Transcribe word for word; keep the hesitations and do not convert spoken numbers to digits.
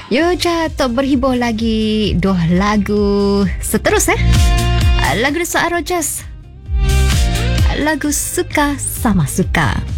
Yo jatuh berhibur lagi dua lagu seterus eh. Lagu Suara Rojas, lagu Suka Sama Suka.